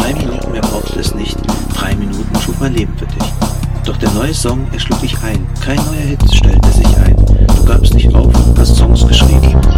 3 Minuten mehr brauchte es nicht. 3 Minuten schuf mein Leben für dich. Doch der neue Song, er schlug dich ein. Kein neuer Hit stellte sich ein. Du gabst nicht auf, hast Songs geschrieben.